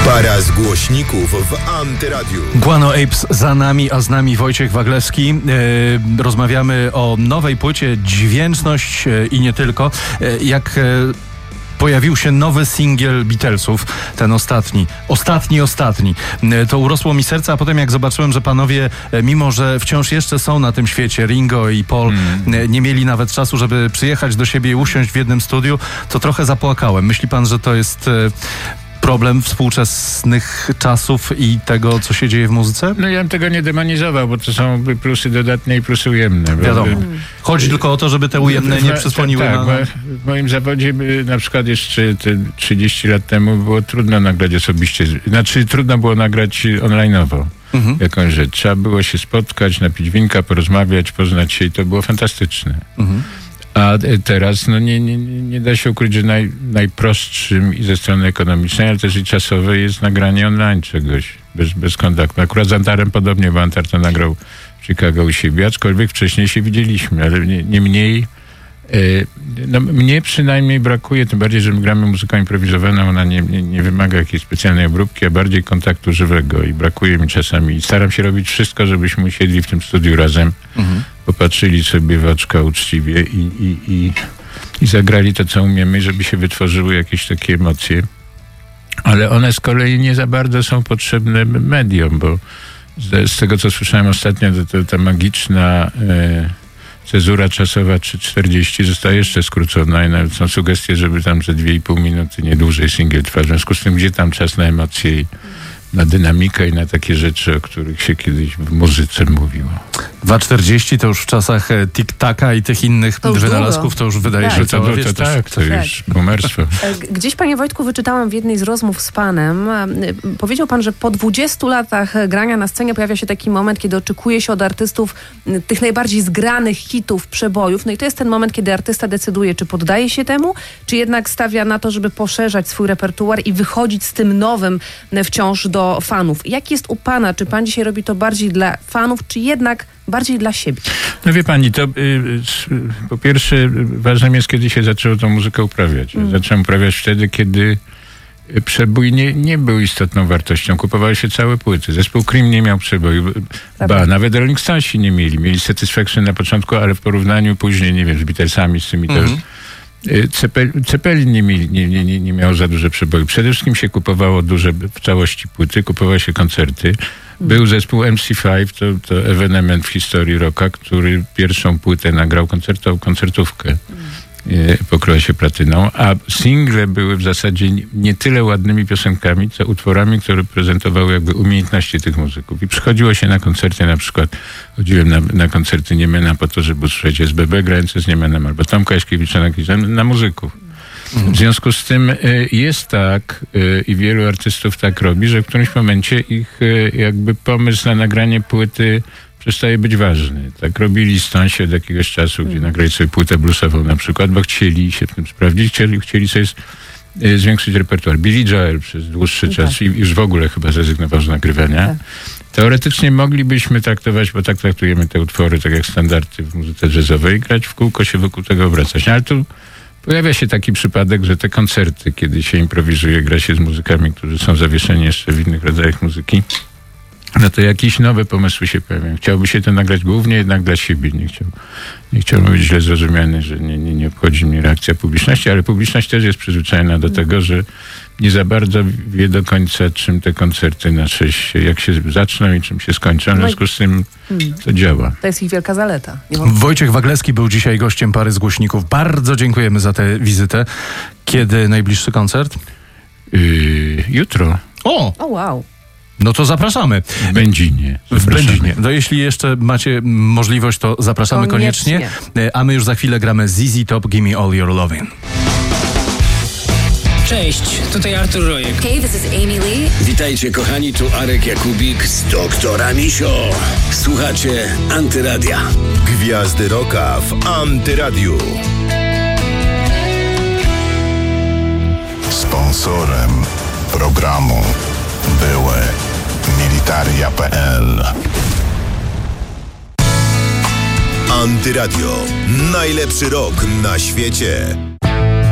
Para z głośników w Antyradiu. Guano Apes za nami, a z nami Wojciech Waglewski. Rozmawiamy o nowej płycie Dźwięczność i nie tylko. Pojawił się nowy singiel Beatlesów, ten ostatni. To urosło mi serce, a potem jak zobaczyłem, że panowie, mimo że wciąż jeszcze są na tym świecie, Ringo i Paul, nie mieli nawet czasu, żeby przyjechać do siebie i usiąść w jednym studiu, to trochę zapłakałem. Myśli pan, że to jest problem współczesnych czasów i tego, co się dzieje w muzyce? No ja bym tego nie demonizował, bo to są plusy dodatnie i plusy ujemne. Wiadomo. Chodzi tylko o to, żeby te ujemne nie przysłoniły na... W moim zawodzie na przykład jeszcze 30 lat temu było trudno nagrać osobiście. Trudno było nagrać online'owo jakąś rzecz. Trzeba było się spotkać, napić winka, porozmawiać, poznać się i to było fantastyczne. A teraz nie da się ukryć, że najprostszym i ze strony ekonomicznej, ale też i czasowej jest nagranie online czegoś, bez kontaktu. Akurat z Antarem podobnie, bo Antar to nagrał w Chicago u siebie, aczkolwiek wcześniej się widzieliśmy, ale niemniej mnie przynajmniej brakuje, tym bardziej, że my gramy muzyką improwizowaną, ona nie wymaga jakiejś specjalnej obróbki, a bardziej kontaktu żywego i brakuje mi czasami. Staram się robić wszystko, żebyśmy usiedli w tym studiu razem, popatrzyli sobie w oczka uczciwie i zagrali to, co umiemy, żeby się wytworzyły jakieś takie emocje. Ale one z kolei nie za bardzo są potrzebne mediom, bo z tego, co słyszałem ostatnio, ta magiczna cezura czasowa 3:40 została jeszcze skrócona i nawet są sugestie, żeby tam ze 2,5 minuty, nie dłużej singiel trwał. W związku z tym, gdzie tam czas na emocje i na dynamikę i na takie rzeczy, o których się kiedyś w muzyce mówiło. 2:40 to już w czasach Tik-Taka i tych innych wynalazków to już wydaje się to już boomerstwo. Gdzieś, panie Wojtku, wyczytałam w jednej z rozmów z panem, powiedział pan, że po 20 latach grania na scenie pojawia się taki moment, kiedy oczekuje się od artystów tych najbardziej zgranych hitów, przebojów. No i to jest ten moment, kiedy artysta decyduje, czy poddaje się temu, czy jednak stawia na to, żeby poszerzać swój repertuar i wychodzić z tym nowym wciąż do fanów. Jak jest u pana? Czy pan dzisiaj robi to bardziej dla fanów, czy jednak bardziej dla siebie? No wie pani, to po pierwsze ważne jest, kiedy się zaczęło tą muzykę uprawiać. Zacząłem uprawiać wtedy, kiedy przebój nie był istotną wartością. Kupowały się całe płyty. Zespół Cream nie miał przeboju. Nawet Rolling Stonesi nie mieli. Mieli Satisfaction na początku, ale w porównaniu później, nie wiem, z Beatlesami, z tymi też. Cepelin nie miał za duże przeboju. Przede wszystkim się kupowało duże w całości płyty, kupowało się koncerty. Był zespół MC5, to ewenement w historii rocka, który pierwszą płytę nagrał koncertówkę pokryła się platyną, a single były w zasadzie nie tyle ładnymi piosenkami, co utworami, które prezentowały jakby umiejętności tych muzyków. I przychodziło się na koncerty, na przykład chodziłem na koncerty Niemena po to, żeby usłyszeć SBB grające z Niemenem, albo Tomka Jaśkiewicza na muzyków. W związku z tym jest tak i wielu artystów tak robi, że w którymś momencie ich jakby pomysł na nagranie płyty przestaje być ważny. Tak robili Stonesi od jakiegoś czasu, gdzie nagrali sobie płytę bluesową na przykład, bo chcieli się w tym sprawdzić, chcieli sobie zwiększyć repertuar. Billy Joel przez dłuższy czas i już w ogóle chyba zrezygnował z nagrywania. Teoretycznie moglibyśmy traktować, bo tak traktujemy te utwory, tak jak standardy w muzyce jazzowej, grać w kółko, się wokół tego obracać. No, ale tu pojawia się taki przypadek, że te koncerty, kiedy się improwizuje, gra się z muzykami, którzy są zawieszeni jeszcze w innych rodzajach muzyki, no to jakieś nowe pomysły się pojawiają. Chciałby się to nagrać głównie jednak dla siebie. Nie chciałbym być źle zrozumiany, że nie obchodzi mnie reakcja publiczności, ale publiczność też jest przyzwyczajona do tego, że nie za bardzo wie do końca, czym te koncerty nasze jak się zaczną i czym się skończą. W związku z tym to działa. To jest ich wielka zaleta. Wojciech Waglewski był dzisiaj gościem Pary z Głośników. Bardzo dziękujemy za tę wizytę. Kiedy najbliższy koncert? Jutro. O, wow. No to zapraszamy. W Będzinie. W Będzinie. No jeśli jeszcze macie możliwość, to zapraszamy koniecznie. A my już za chwilę gramy ZZ Top, Gimme All Your Lovin'. Cześć, tutaj Artur Rojek. Hey, this is Amy Lee. Witajcie kochani, tu Arek Jakubik z Doktora Misio. Słuchacie Antyradia. Gwiazdy rocka w Antyradiu. Sponsorem programu były Militaria.pl. Antyradio. Najlepszy rock na świecie.